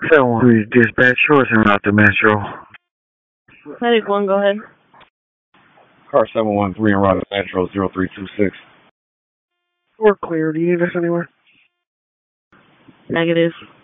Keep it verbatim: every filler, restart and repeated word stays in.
seven one three dispatch, shorts and route to Metro. Medic one, go ahead. Car seven one three en route to Metro zero three two six. We're clear. Do you need us anywhere? Negative.